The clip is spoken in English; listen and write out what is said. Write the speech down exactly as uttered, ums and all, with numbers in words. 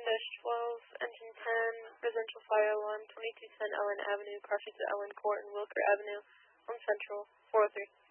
twelve, engine ten, residential fire alarm, twenty-two ten Ellen Avenue, car seats at Ellen Court and Wilker Avenue, on Central, four oh three.